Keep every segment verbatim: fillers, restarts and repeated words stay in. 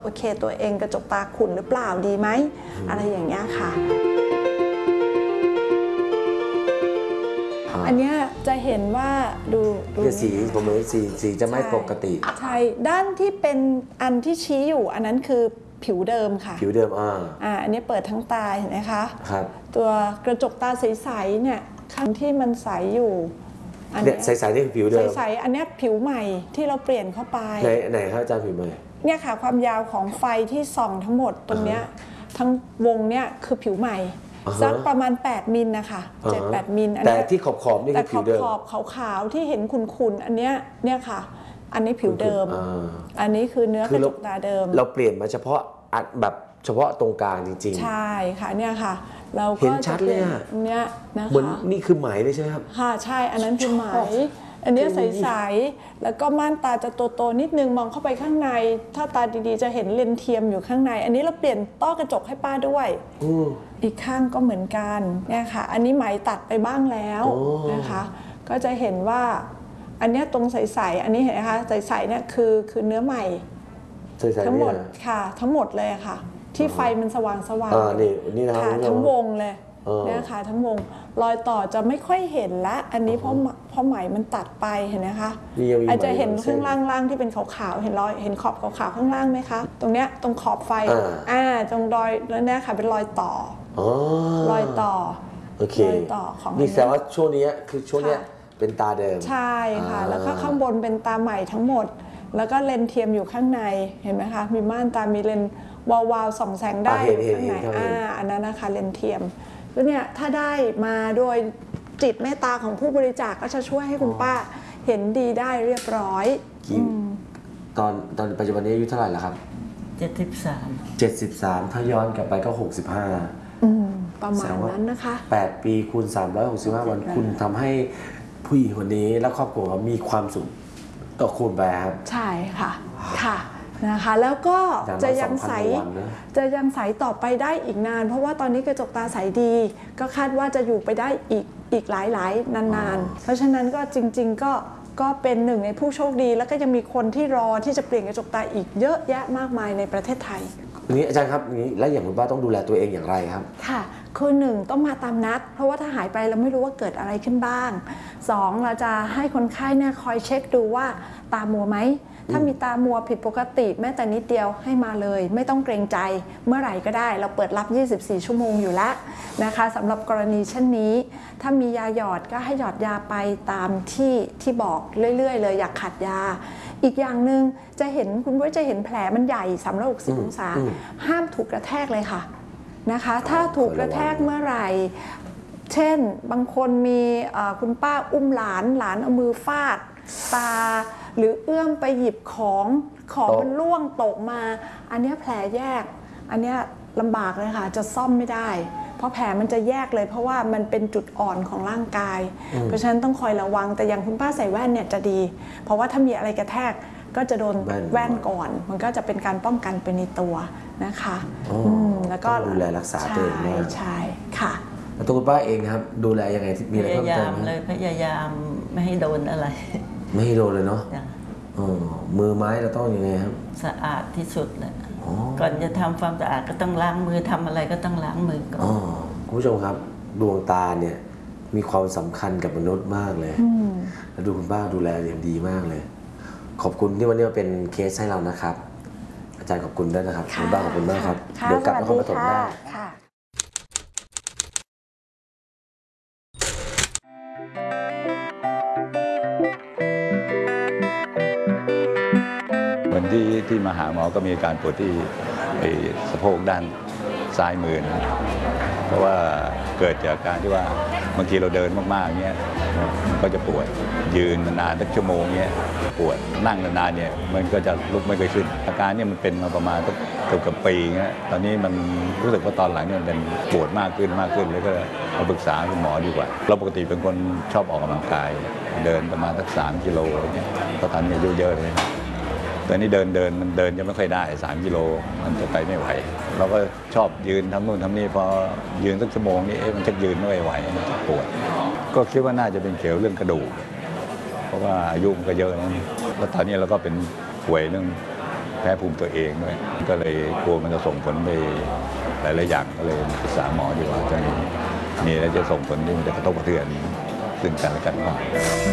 โอเคตัวเองกระจกตาขุ่นหรือเปล่าดีไหมอะไรอย่างเงี้ยค่ะอันนี้จะเห็นว่าดูดูสีผมเลยสีสีจะไม่ปกติใช่ด้านที่เป็นอันที่ชี้อยู่อันนั้นคือผิวเดิมค่ะผิวเดิมอ่าอ่าอันนี้เปิดทั้งตาเห็นไหมคะครับตัวกระจกตาใสๆเนี่ยข้างที่มันใสอยู่อันนี้ใสๆนี่คือผิวเดิมใสๆอันนี้ผิวใหม่ที่เราเปลี่ยนเข้าไปไหนไหนครับอาจารย์ผิวใหม่เนี่ยค่ะความยาวของไฟที่ส่องทั้งหมดตรงเนี้ยทั้งวงเนี่ยคือผิวใหม่สักประมาณแปดมิลนะคะ เจ็ด แปด มิลแต่ที่ขอบขอบนี่คือผิวเดิมแต่ขอบขอบขาวๆที่เห็นขุ่นๆอันเนี้ยเนี่ยค่ะอันนี้ผิวเดิมอันนี้คือเนื้อกระจกตาเดิมเราเปลี่ยนมาเฉพาะอัดแบบเฉพาะตรงกลางจริงๆใช่ค่ะเนี่ยค่ะเราก็เห็นชัดเลยอ่ะเนี่ยนะคะเหมือนนี่คือไหมเลยใช่ไหมครับค่ะใช่อันนั้นคือไหมอันนี้ใสๆแล้วก็ม่านตาจะโตๆนิดนึงมองเข้าไปข้างในถ้าตาดีๆจะเห็นเลนเทียมอยู่ข้างในอันนี้เราเปลี่ยนต้อกระจกให้ป้าด้วยอีกข้างก็เหมือนกันเนี่ยค่ะอันนี้ไหมตัดไปบ้างแล้วนะคะก็จะเห็นว่าอันนี้ตรงใสๆอันนี้เห็นไหมคะใสๆเนี่ยคือคือเนื้อใหม่ทั้งหมดค่ะทั้งหมดเลยค่ะที่ไฟมันสว่างสว่างนี่นี่นะค่ะทั้งวงเลยเนี่ยค่ะทั้งวงรอยต่อจะไม่ค่อยเห็นละอันนี้เพราะเพราะไหมมันตัดไปเห็นไหมคะอาจจะเห็นข้างล่างๆที่เป็นขาวๆเห็นรอยเห็นขอบขาวๆข้างล่างไหมคะตรงเนี้ยตรงขอบไฟอ่าตรงรอยแล้วเนี่ยค่ะเป็นรอยต่อรอยต่อโอเครอยต่อของนี่แสดงว่าช่วงนี้คือช่วงนี้เป็นตาเดิมใช่ค่ะแล้วก็ข้างบนเป็นตาใหม่ทั้งหมดแล้วก็เลนเทียมอยู่ข้างในเห็นไหมคะมีม่านตามีเลนวาวๆส่องแสงได้อยู่ข้างในอ่าอันนั้นนะคะเลนเทียมแล้วเนี่ยถ้าได้มาโดยจิตเมตตาของผู้บริจาคก็จะช่วยให้คุณป้าเห็นดีได้เรียบร้อยตอนตอนปัจจุบันนี้อายุเท่าไหร่แล้วครับเจ็ดสิบสามเจ็ดสิบสามถ้าย้อนกลับไปก็หกสิบห้าประมาณนั้นนะคะแปดปีคูณสามร้อยหกสิบห้าวันคุณทำให้ผู้หญิงคนนี้และครอบครัวมีความสุขต่อคุณไปครับใช่ค่ะค่ะนะคะแล้วก็จะยังใสจะยังใสต่อไปได้อีกนานเพราะว่าตอนนี้กระจกตาใสดีก็คาดว่าจะอยู่ไปได้อีกอีกหลายๆนานๆเพราะฉะนั้นก็จริงๆก็ก็เป็นหนึ่งในผู้โชคดีแล้วก็ยังมีคนที่รอที่จะเปลี่ยนกระจกตาอีกเยอะแยะมากมายในประเทศไทยนี้อาจารย์ครับนี้แล้วอย่างคุณป้าต้องดูแลตัวเองอย่างไรครับค่ะคือหนึ่งต้องมาตามนัดเพราะว่าถ้าหายไปเราไม่รู้ว่าเกิดอะไรขึ้นบ้างสองเราจะให้คนไข้เนี่ยคอยเช็คดูว่าตามัวไหมถ้ามีตามัวผิดปกติแม้แต่นิดเดียวให้มาเลยไม่ต้องเกรงใจเมื่อไหร่ก็ได้เราเปิดรับยี่สิบสี่ชั่วโมงอยู่แล้วนะคะสำหรับกรณีเช่นนี้ถ้ามียาหยอดก็ให้หยอดยาไปตามที่ที่บอกเรื่อยๆเลยอยากขัดยาอีกอย่างหนึ่งจะเห็นคุณผู้จะเห็นแผลมันใหญ่สามร้อยหกสิบองศาห้ามถูกกระแทกเลยค่ะนะคะถ้าถูกกระแทกเมื่อไหร่เช่นบางคนมีคุณป้าอุ้มหลานหลานเอามือฟาดตาหรือเอื้อมไปหยิบของของมันร่วงตกมาอันนี้แผลแยกอันนี้ลำบากเลยค่ะจะซ่อมไม่ได้เพราะแผลมันจะแยกเลยเพราะว่ามันเป็นจุดอ่อนของร่างกายเพราะฉะนั้นต้องคอยระวังแต่อย่างคุณป้าใส่แว่นเนี่ยจะดีเพราะว่าถ้ามีอะไรกระแทกก็จะโดนแว่นก่อนมันก็จะเป็นการป้องกันไปในตัวนะคะแล้วก็ดูแลรักษาตัวเองด้วยใช่ค่ะแล้วตัวคุณป้าเองครับดูแลยังไงมีอะไรเพิ่มเติมไหมเลยพยายามไม่ให้โดนอะไรไม่ให้โดนเลยเนาะมือไม้เราต้องยังไงครับสะอาดที่สุดเลยก่อนจะทำความสะอาดก็ต้องล้างมือทำอะไรก็ต้องล้างมือก่อนคุณผู้ชมครับดวงตาเนี่ยมีความสำคัญกับมนุษย์มากเลยแล้วดูคุณป้าดูแลอย่างดีมากเลยขอบคุณที่วันนี้มาเป็นเคสให้เรานะครับอาจารย์ขอบคุณด้วยนะครับคุณป้าขอบคุณมากครับเดี๋ยวกลับมาเข้ามาถมได้ที่ที่มาหาหมอก็มีอาการปวดที่สะโพกด้านซ้ายมือนะเพราะว่าเกิดจากการที่ว่าบางทีเราเดินมากๆเงี้ยมันก็จะปวดยืนนานสักชั่วโมงเงี้ยปวดนั่งนานๆเนี่ยมันก็จะลุกไม่ค่อยขึ้นอาการเนี่ยมันเป็นมาประมาณเกือบกับปีเงี้ยตอนนี้มันรู้สึกว่าตอนหลังเนี่ยมันเป็นปวดมากขึ้นมากขึ้นแล้วก็มาปรึกษาคุณหมอดีกว่าเราปกติเป็นคนชอบออกกำลังกายเดินประมาณสักสามกิโลเนี่ยตอนนี้อายุเยอะเลยตอนนี้เดินเดินมันเดินจะไม่ค่อยได้สามกิโลมันจะไปไม่ไหวเราก็ชอบยืนทำนู่นทำนี่พอยืนสักชั่วโมงนี้มันจะยืนไม่ไหวมันจะปวดก็คิดว่าน่าจะเป็นเกี่ยวเรื่องกระดูกเพราะว่าอายุมันก็เยอะแล้วตอนนี้เราก็เป็นป่วยเรื่องแพ้ภูมิตัวเองด้วยก็เลยกลัวมันจะส่งผลไปหลายๆอย่างก็เลยปรึกษาหมอดีกว่าจะมีมีแล้วจะส่งผลที่มันจะกระทบกระเทือนซึ่งกันและกันบ้าง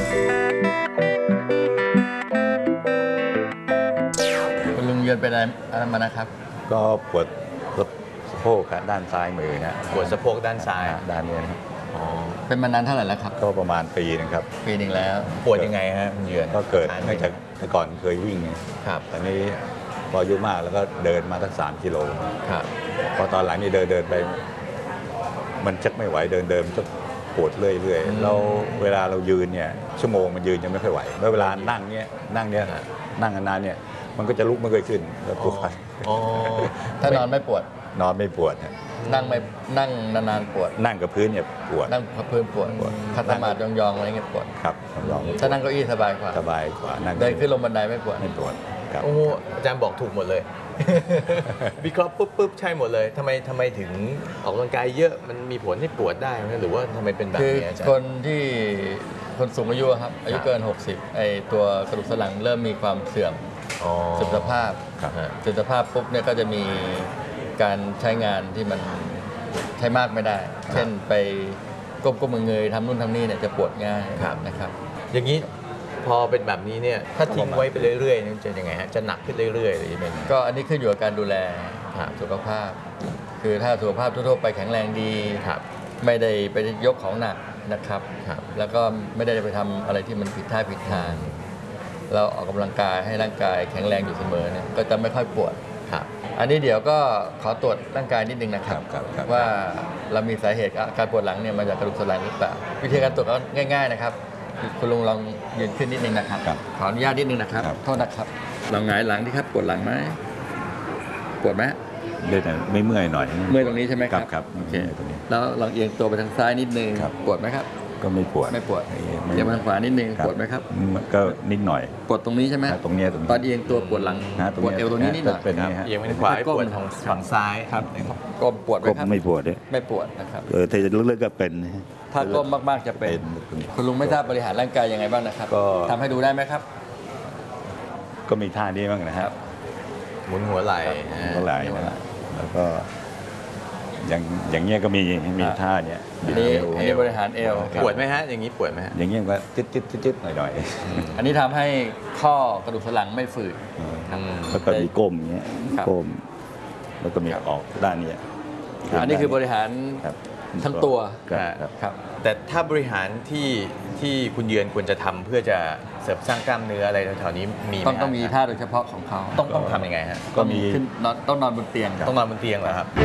คุณลุงเยือนเป็นอะไรมานะครับก็ปวดสะโพกด้านซ้ายมือนะปวดสะโพกด้านซ้ายด้านนี้นะครับเป็นมานานเท่าไหร่แล้วครับก็ประมาณปีนึงครับปีหนึ่งแล้วปวดยังไงฮะคุณเยือนก็เกิดเนื่องจากแต่ก่อนเคยวิ่งครับตอนนี้พออายุมากแล้วก็เดินมาตั้งสามกิโลครับพอตอนหลังนี่เดินเดินไปมันชักไม่ไหวเดินเดินจะปวดเรื่อยๆเราเวลาเรายืนเนี่ยชั่วโมงมันยืนยังไม่ค่อยไหวแล้วเวลานั่งเนี่ยนั่งเนี่ยนั่งนานๆเนี่ยมันก็จะลุกไม่ค่อยขึ้นแล้วปวดถ้านอนไม่ปวดนอนไม่ปวดนั่งไม่นั่งนานๆปวดนั่งกับพื้นเนี่ยปวดนั่งกับพื้นปวดขัดสมาธิยองๆอะไรเงี้ยปวดครับยองถ้านั่งเก้าอี้สบายกว่าสบายกว่านั่งเดินขึ้นลงบันไดไม่ปวดไม่ปวดโอ้อาจารย์บอกถูกหมดเลยวิเคราะห์ปุ๊บปุ๊บใช่หมดเลยทำไมทำไมถึงออกกำลังกายเยอะมันมีผลให้ปวดได้หรือว่าทำไมเป็นแบบนี้อาจารย์คนที่คนสูงอายุครับอายุเกินหกสิบไอตัวกระดูกสันหลังเริ่มมีความเสื่อมเสื่อมสภาพเสื่อมสภาพปุ๊บเนี่ยก็จะมีการใช้งานที่มันใช้มากไม่ได้เช่นไปก้มก้มเงยทำนู่นทำนี่เนี่ยจะปวดง่ายนะครับอย่างนี้พอเป็นแบบนี้เนี่ยถ้าทิ้งไว้ไปเรื่อยๆนี่จะยังไงฮะจะหนักขึ้นเรื่อยๆหรือยังไงก็อันนี้ขึ้นอยู่กับการดูแลสุขภาพคือถ้าสุขภาพทั่วๆไปแข็งแรงดีไม่ได้ไปยกของหนักนะครับแล้วก็ไม่ได้ไปทำอะไรที่มันผิดท่าผิดทางเราออกกำลังกายให้ร่างกายแข็งแรงอยู่เสมอเนี่ยก็จะไม่ค่อยปวดอันนี้เดี๋ยวก็ขอตรวจร่างกายนิดนึงนะครับว่าเรามีสาเหตุการปวดหลังเนี่ยมาจากกระดูกสันหลังหรือเปล่าวิธีการตรวจก็ง่ายๆนะครับคุณลุงลองยืนขึ้นนิดนึงนะครับขออนุญาตนิดนึงนะครับโทษนะครับลองหงายหลังที่ครับปวดหลังไหมปวดไหมเล่นไม่เมื่อยหน่อยเมื่อยตรงนี้ใช่ไหมครับครับโอเคแล้วลองเอียงตัวไปทางซ้ายนิดนึงปวดไหมครับก็ไม่ปวดไม่ปวดเอียงไปทางขวานิดนึงปวดไหมครับก็นิดหน่อยปวดตรงนี้ใช่ไหมตรงนี้ตรงนี้ตอนเอียงตัวปวดหลังปวดเอวตรงนี้นิดหน่อยเป็นนี่ฮะเอียงไปทางขวาปวดทางฝั่งซ้ายครับก้มปวดไหมครับไม่ปวดเลยไม่ปวดนะครับเออถ้าจะเลิกๆก็เป็นถ้าก้มมากๆจะเป็นคุณลุงไม่ทราบบริหารร่างกายยังไงบ้างนะครับก็ทำให้ดูได้ไหมครับก็มีท่านี้บ้างนะครับหมุนหัวไหล่หัวไหล่แล้วก็อย่างอย่างเงี้ยก็มีมีท่าเนี้ยอันนี้อันนี้บริหารเอวปวดไหมฮะอย่างนี้ปวดไหมฮะอย่างเงี้ยก็จิ๊ดจิ๊ดจิ๊ดหน่อยหน่อยอันนี้ทำให้ข้อกระดูกสันหลังไม่ฝืดแล้วก็มีก้มเงี้ยก้มแล้วก็มีออกด้านนี้อันนี้คือบริหารทั้งตัวครับแต่ถ้าบริหารที่ที่คุณเยือนควรจะทำเพื่อจะเสริมสร้างกล้ามเนื้ออะไรแถวๆนี้มีต้องต้องมีท่าโดยเฉพาะของเขาต้องต้องทำยังไงฮะก็มีต้องนอนบนเตียงต้องนอนบนเตียงเหรอครับ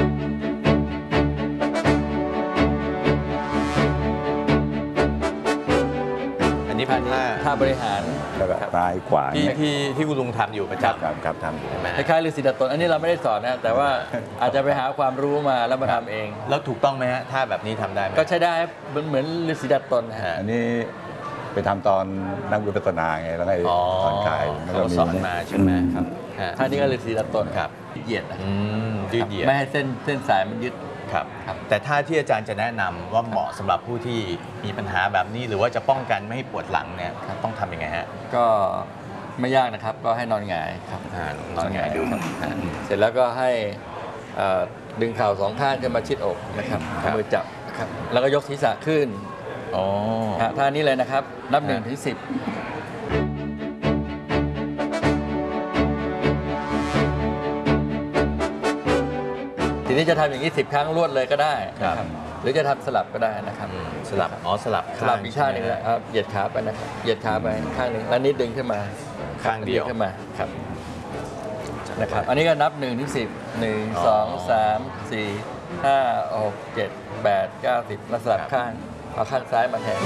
อันนี้เป็นท่าท่าบริหารซ้ายขวาที่ที่ที่คุณลุงทำอยู่ประจำครับครับทำอยู่คล้ายๆฤาษีดัดตนอันนี้เราไม่ได้สอนนะแต่ว่าอาจจะไปหาความรู้มาแล้วมาทำเองแล้วถูกต้องไหมฮะท่าแบบนี้ทำได้ไหมก็ใช้ได้เหมือนเหมือนฤาษีดัดตนฮะอันนี้ไปทำตอนนั่งวิปัสสนาไงแล้วไงตอนกายเขาสอนมาใช่ไหมครับท่านี้ก็ฤาษีดัดตนครับเหยียดยืดเหยียดไม่ให้เส้นเส้นสายมันยึดครับแต่ท่าที่อาจารย์จะแนะนำว่าเหมาะสำหรับผู้ที่มีปัญหาแบบนี้หรือว่าจะป้องกันไม่ให้ปวดหลังเนี่ยต้องทำยังไงฮะก็ไม่ยากนะครับก็ให้นอนหงายครับนอนหงายดูครับเสร็จแล้วก็ให้ดึงเข่าสองข้างขึ้นมาชิดอกนะครับมือจับนะครับแล้วก็ยกศีรษะขึ้นท่านี้เลยนะครับนับหนึ่งถึงสิบทีนี้จะทำอย่างนี้สิบครั้งรวดเลยก็ได้ครับหรือจะทำสลับก็ได้นะครับสลับอ๋อสลับสลับอีกข้างหนึ่งนะครับเหยียดขาไปนะครับเหยียดขาไปข้างหนึ่งแล้วนิดดึงขึ้นมาข้างเดียวขึ้นมาครับนะครับอันนี้ก็นับหนึ่งถึงสิบหนึ่งสองสามสี่ห้าหกเจ็ดแปดเก้าสิบแล้วสลับข้างเอาข้างซ้ายมาแทน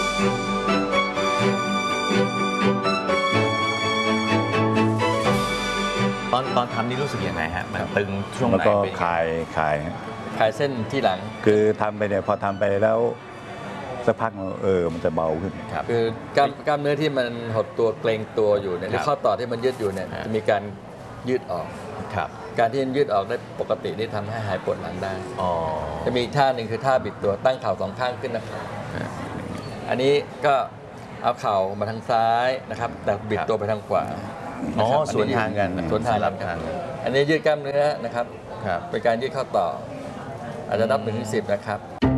ตอนตอนทำนี่รู้สึกยังไงฮะมันตึงช่วงไหนแล้วก็คลายคลายคลายเส้นที่หลังคือทำไปเนี่ยพอทำไปแล้วสักพักเออมันจะเบาขึ้นครับคือกล้ามกล้ามเนื้อที่มันหดตัวเกร็งตัวอยู่เนี่ยหรือข้อต่อที่มันยืดอยู่เนี่ยจะมีการยืดออกครับการที่ยืดออกได้ปกตินี่ทำให้หายปวดหลังได้จะมีท่าหนึ่งคือท่าบิดตัวตั้งเข่าสองข้างขึ้นนะครับอันนี้ก็เอาเข่ามาทางซ้ายนะครับแต่บิดตัวไปทางขวาอ๋อนะครับสวนทางกันสวนทางสลักับ นทางอันนี้ยืดกล้ามเนื้อนะครับครับเป็นการยืดข้อต่อ อาจจะนับหนึ่งถึงสิบนะครับ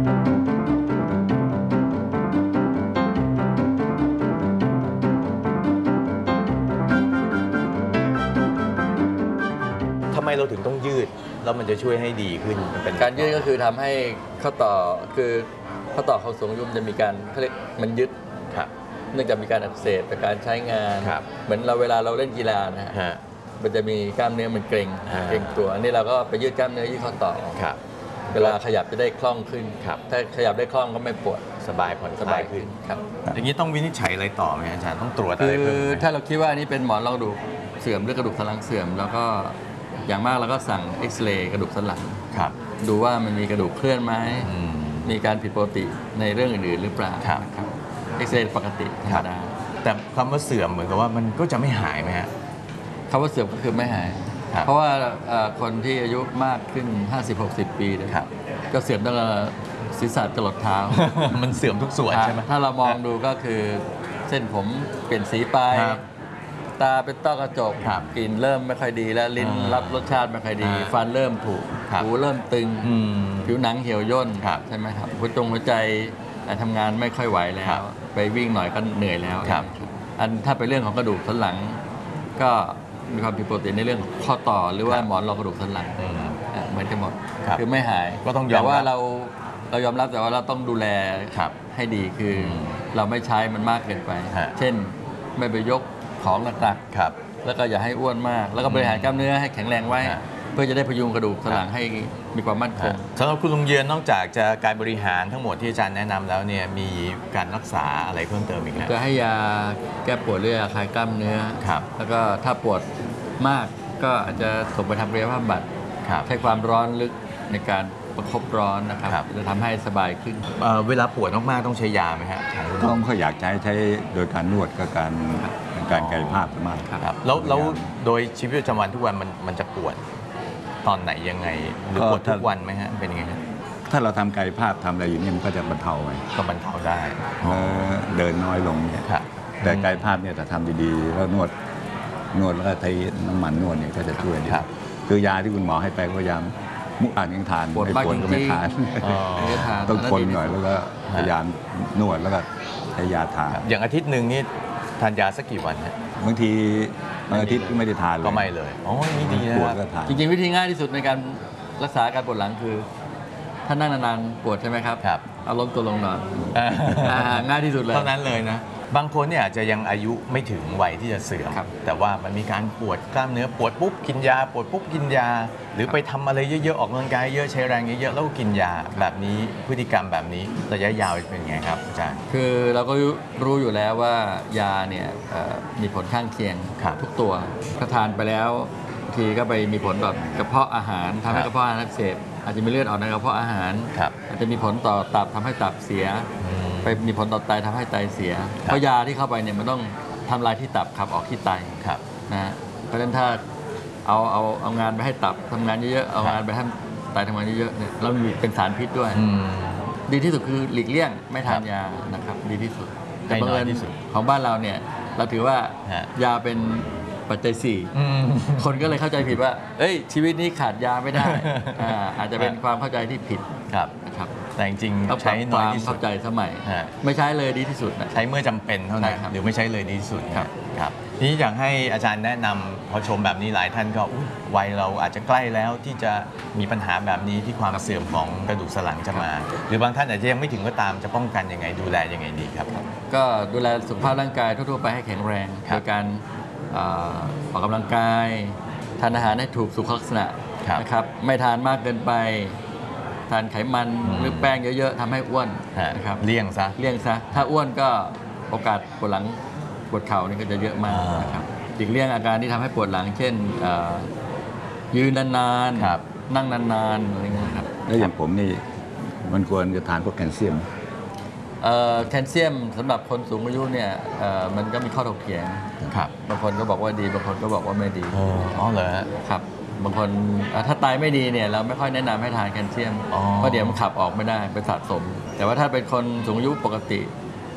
ทำไมเราถึงต้องยืดแล้วมันจะช่วยให้ดีขึ้นมันเป็นการยืดก็คือทำให้ข้อต่อคือข้อต่อของสูงอายุมันจะมีการเขาเรียกมันยึดครับเนื่องจากมีการอักเสบจากการใช้งานครับเหมือนเราเวลาเราเล่นกีฬานะฮะฮะมันจะมีกล้ามเนื้อมันเกร็งอ่าเกร็งตัวอันนี้เราก็ไปยืดกล้ามเนื้อยืดข้อต่อครับเวลาขยับจะได้คล่องขึ้นครับถ้าขยับได้คล่องก็ไม่ปวดสบายผ่อนสคบาลาย ยขึ้ขึ้นนครับอย่างนี้ต้องวินิจฉัยอะไรต่อไหมอาจารย์ต้องตรวจอะคืไรอเพิ่มไหมถ้าเราคิดว่าอันนี้เป็นหมอนรองกระดูกเสื่อมหรือกระดูกสันหลังเสื่อม แล้วก็อย่างมากเราก็สั่งเอ็กซเรย์กระดูกสันหลังครับดูว่ามันมีกระดูกเคลื่อนไหมอืมมีการผิดปกติในเรื่องอื่นๆหรือเปล่าครับนะครับเอ็กซเรย์ปกติธรรมดาแต่คำว่าเสื่อมเหมือนกับว่ามันก็จะไม่หายไหมฮะคำว่าเสื่อมก็คือไม่หายครับเพราะว่าเอ่อคนที่อายุมากขึ้น ห้าสิบหกสิบ ปีเนี่ยครับก็เสื่อมตั้งแต่ศีรษะจรดเท้ามันเสื่อมทุกส่วนใช่ไหมถ้าเรามองดูก็คือเส้นผมเปลี่ยนสีไปครับตาเป็นต้อกระจกครับกลิ่นเริ่มไม่ค่อยดีแล้วลิ้นอ่ารัรับรสชาติไม่ค่อยดีอ่าฟันเริ่มผุครับหูเริ่มตึงอืมผิวหนังเหี่ยวย่นครับใช่ไหมครับหัวจงหัวใจทำงานไม่ค่อยไหวแล้ครัวบไปวิ่งหน่อยก็เหนื่อยแล้วครับอันถ้าเป็นเรื่องของกระดูกสันหลัง ก็มีความผิดปกติในเรื่องของข้อต่อหรือว่าหมอนรองกระดูกสันหลังอืมอ่ะเหมือนกันหมดครับคือไม่หายก็ต้องยอมรับแต่ว่าเราเรายอมรับแต่ว่าเราต้องดูแลครับให้ดีคืออมเราไม่ใช้มันมากเกินไปฮะเช่นไม่ไปยกของหนักครับๆแล้วก็อย่าให้อ้วนมาก แล้วก็บริหารกล้ามเนื้อให้แข็งแรงไว้ฮะเพื่อจะได้พยุงกระดูกสันหลังให้มีความมั่นคงสำหรับคุณลุงเยือนนอกจากจะการบริหารทั้งหมดที่อาจารย์แนะนำแล้วเนี่ยมีการรักษาอะไรเพิ่มเติมอีกไหมก็ให้ยาแก้ปวดหรือยาคลายกล้ามเนื้อครับแล้วก็ถ้าปวดมากก็อาจจะส่งไปทำกายภาพบำบัดครับใช้ความร้อนลึกในการประคบร้อนนะครับครับจะทำให้สบายขึ้นเอ่อเวลาปวดมากๆต้องใช้ยาไหมฮะของคุณลุต้อง งเขาอยากใช้ใช้โดยการนวดกับการการกายภาพมากครับแล้วแล้วโดยชีวิตประจำวันทุกวันมันมันจะปวดตอนไหนยังไง หรือปวดทุกวันไหมฮะเป็นยังไงฮะถ้าเราทำกายภาพทำอะไรอยู่เนี่ยมันก็จะบรรเทาไปก็บรรเทาได้แล้วเดินน้อยลงเนี่ยครับแต่กายภาพเนี่ยถ้าทำดีๆแล้วนวดนวดแล้วก็ใช้น้ำมันนวดเนี่ยก็จะช่วยดีครับคือยาที่คุณหมอให้ไปก็พยายามมุกอ่านยังทานปวดไม่มากปวดก็ไม่จริงๆทานอ๋อไม่ได้ทานต้องอัทนดีที่หน่อยสุดแล้วก็พยายามนวดแล้วก็ใช้ยาทาอย่างอาทิตย์หนึ่งนี่ทานยาสักกี่วันฮะบางทีบางอาทิตย์ก็ไม่ได้ทานเลยก็ไม่เลยอ๋อนี่ดีนะปควดรับก็ทานจริงๆ วิธีง่ายที่สุดในการรักษาการปวดหลังคือ ถ้านั่งนานๆปวดใช่ไหมครับครับเอาล้มตัวลงนอนอ่าอ่าง่ายที่สุดเลยเท่านั้นเลยนะ บางคนเนี่ยอาจจะยังอายุไม่ถึงวัยที่จะเสื่อมครับแต่ว่ามันมีการปวดกล้ามเนื้อปวดปุ๊บกินยา ปวดปุ๊บกินยา หรือไปทำอะไรเยอะๆ ออกกำลังกายเยอะใช้แรงเยอะๆแล้วก็กินยาแบบนี้พฤติกรรมแบบนี้ระยะยาวเป็นไงครับอาจารย์คือเราก็รู้อยู่แล้วว่ายาเนี่ยเอ่อมีผลข้างเคียงครับทุกตัวถ้าทานไปแล้วบางทีก็ไปมีผลต่อกระเพาะอาหารทำให้ครับกระเพาะอาหารอักเสบอาจจะมีเลือดออกในกระเพาะอาหารครับอาจจะมีผลต่อตับทำให้ตับเสียอืมไปมีผลต่อไตทำให้ไตเสีย เพราะยาที่เข้าไปเนี่ยมันต้องทำลายที่ตับขับออกที่ไตครับนะฮะเพราะฉะนั้นถ้าเอาเอาเอางานไปให้ตับทำงานเยอะๆเอางานไปให้ไตทำงานเยอะๆเนี่ยแล้วมีเป็นสารพิษด้วยอืมดีที่สุดคือหลีกเลี่ยงไม่ทานครับยานะครับดีที่สุดให้แต่บังน้อยเอิญที่สุดของบ้านเราเนี่ยเราถือว่าฮะยาเป็นปัจจัยสี่อืมคนก็เลยเข้าใจผิดว่า เอ้ยชีวิตนี้ขาดยาไม่ได้ อ่าอาจจะเป็นความเข้าใจที่ผิดครับนะครับแต่จริงต้องๆปรัใช้บน้คอยวามที่สุเข้าดใจสมัยฮะไม่ใช้เลยดีที่สุดนะใช้เมื่อจำเป็นเท่านั้นใช่ครับหรือไม่ใช้เลยดีที่สุดครับครับทีนี้อยากให้อาจารย์แนะนำพอชมแบบนี้หลายท่านก็อุ๊ยวัยเราอาจจะใกล้แล้วที่จะมีปัญหาแบบนี้ที่ความเสื่อมของกระดูกสันหลังจะมา หรือบางท่านอาจจะยังไม่ถึงก็ตามจะป้องกันยังไงดูแลยังไงดีครับก็ดูแลสุขภาพร่างกายทั่วๆไปให้แข็งแรงครัโดบยการเอ่อออกกำลังกายทานอาหารให้ถูกสุขลักษณะครับนะครับไม่ทานมากเกินไป ทานไขมันอืมหรือแป้งเยอะๆทำให้อ้วนฮะนะครับเลี่ยงซะเลี่ยงซะถ้าอ้วนก็โอกาสปวดหลังปวดเข่านี่ก็จะเยอะมากอ่านนะครับอีกเลี่ยงอาการที่ทำให้ปวดหลัง เช่นเอ่อยืนนานครับๆนั่งนานๆอะไรเงี้ยครับแล้วอย่างผมนี่มันควรจะทานพวกแคลเซียมเอ่อแคลเซียมสำหรับคนสูงอายุเนี่ยเอ่อมันก็มีข้อถกเถียงครับบางคนก็บอกว่าดีบางคนก็บอกว่าไม่ดีอ๋ออ๋อเหรอฮะครับบางคนเอ่อถ้าไตไม่ดีเนี่ยเราไม่ค่อยแนะนำให้ทานแคลเซียมอ๋อเพราะเดี๋ยวมันขับออกไม่ได้ไปสะสม แต่ว่าถ้าเป็นคนสูงอายุปกติ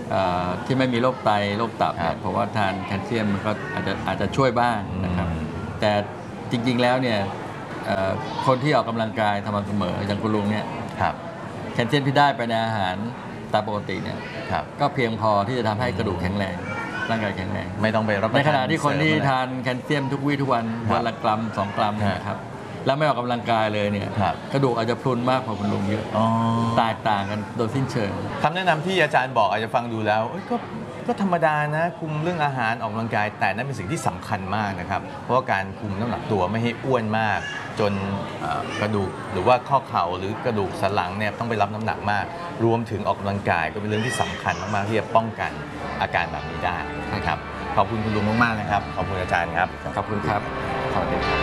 ที่ไม่มีโรคไตโรคตับเนี่ยเพราะว่าทานแคลเซียมมันก็อาจจะอาจจะช่วยบ้างนะครับแต่จริงๆแล้วเนี่ยคนที่ออกกำลังกายสม่ำเสมออย่างคุณลุงเนี่ยแคลเซียมที่ได้ไปในอาหารตามปกติเนี่ยก็เพียงพอที่จะทำให้กระดูกแข็งแรงร่างกายแข็งแรงไม่ต้องไปรับประทานในขณะที่คนที่ทานแคลเซียมทุกวี่ทุกวันวันละกรัมสองกรัมนะครับแล้วไม่ออกกำลังกายเลยเนี่ยกระดูกอาจจะพรุนมากกว่าคุณลุงเยอะแตกต่างกันโดยสิ้นเชิงคำแนะนำที่อาจารย์บอกอาจจะฟังดูแล้วก็ก็ธรรมดานะคุมเรื่องอาหารออกกำลังกายแต่นั่นเป็นสิ่งที่สำคัญมากนะครับเพราะว่าการคุมน้ำหนักตัวไม่ให้อ้วนมากจนกระดูกหรือว่าข้อเข่าหรือกระดูกสันหลังเนี่ยต้องไปรับน้ำหนักมากรวมถึงออกกำลังกายก็เป็นเรื่องที่สำคัญมากๆที่จะป้องกันอาการแบบนี้ได้นะครับขอบคุณคุณลุงมากๆนะครับขอบคุณอาจารย์ครับขอบคุณครับสวัสดีครับ